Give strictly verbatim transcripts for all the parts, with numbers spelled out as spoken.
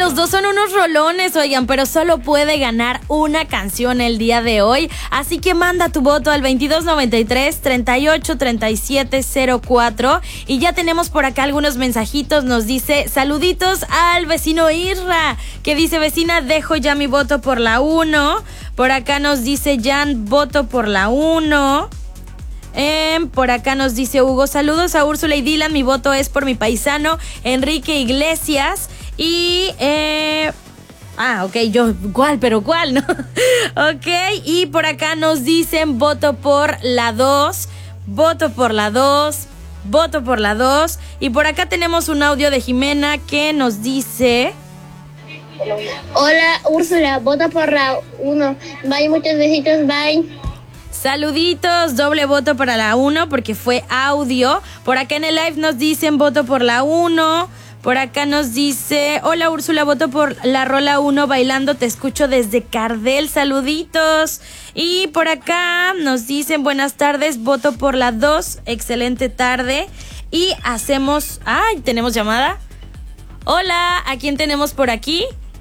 los dos son unos rolones, oigan, pero solo puede ganar una canción el día de hoy. Así que manda tu voto al veintidós noventa y tres, treinta y ocho, treinta y siete cero cuatro. Y ya tenemos por acá algunos mensajitos. Nos dice, saluditos al vecino Irra, que dice, vecina, dejo ya mi voto por la uno. Por acá nos dice Jan, voto por la uno. Eh, por acá nos dice Hugo, saludos a Úrsula y Dylan, mi voto es por mi paisano Enrique Iglesias. Y eh, ah, ok, yo, ¿cuál? Pero ¿cuál? ¿No? Ok, y por acá nos dicen voto por la dos, voto por la dos, voto por la dos. Y por acá tenemos un audio de Jimena que nos dice, hola Úrsula, voto por la uno. Bye, muchos besitos, bye. Saluditos, doble voto para la uno porque fue audio. Por acá en el live nos dicen voto por la uno. Por acá nos dice, hola Úrsula, voto por la rola uno, bailando, te escucho desde Cardel, saluditos. Y por acá nos dicen, buenas tardes, voto por la dos, excelente tarde. Y hacemos, ay, ¿tenemos llamada? Hola, ¿a quién tenemos por aquí?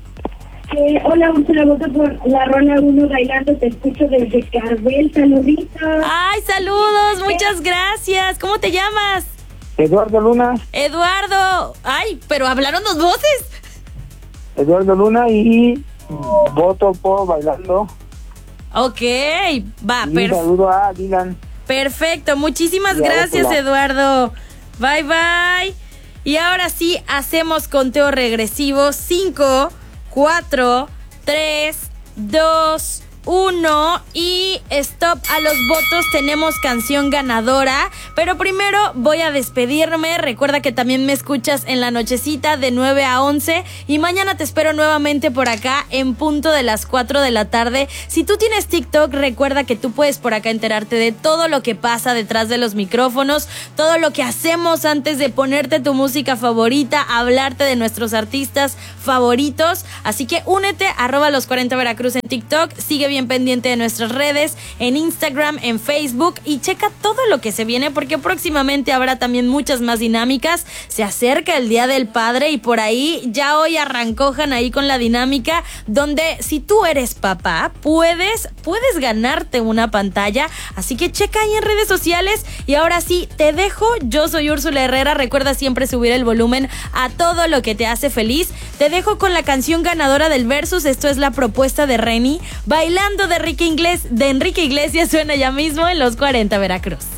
Eh, hola Úrsula, voto por la rola uno, bailando, te escucho desde Cardel, saluditos. Ay, saludos, muchas gracias. ¿Cómo te llamas? Eduardo Luna. Eduardo. Ay, pero hablaron dos voces. Eduardo Luna y voto por bailando. Ok, va, y perfecto. Un saludo a Dylan. Perfecto, muchísimas Y a gracias, Úrsula. Eduardo. Bye, bye. Y ahora sí, hacemos conteo regresivo. cinco, cuatro, tres, dos, uno y stop a los votos. Tenemos canción ganadora, pero primero voy a despedirme. Recuerda que también me escuchas en la nochecita de nueve a once y mañana te espero nuevamente por acá en punto de las cuatro de la tarde. Si tú tienes TikTok, recuerda que tú puedes por acá enterarte de todo lo que pasa detrás de los micrófonos, todo lo que hacemos antes de ponerte tu música favorita, hablarte de nuestros artistas favoritos. Así que únete, arroba los cuarenta Veracruz en TikTok, sigue bien pendiente de nuestras redes, en Instagram, en Facebook, y checa todo lo que se viene porque próximamente habrá también muchas más dinámicas. Se acerca el Día del Padre y por ahí ya hoy arrancó Janaí con la dinámica donde si tú eres papá puedes, puedes ganarte una pantalla, así que checa ahí en redes sociales. Y ahora sí, te dejo, yo soy Úrsula Herrera, recuerda siempre subir el volumen a todo lo que te hace feliz. Te dejo con la canción ganadora del Versus, esto es La Propuesta de Reni, bailando de Enrique Iglesias, de Enrique Iglesias, suena ya mismo en los cuarenta Veracruz.